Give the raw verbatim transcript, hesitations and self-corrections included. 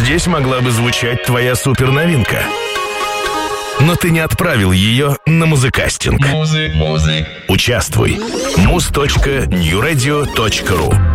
здесь могла бы звучать твоя суперновинка. Но ты не отправил ее на музыкастинг. Музык, музык. Участвуй. муз точка нью радио точка ру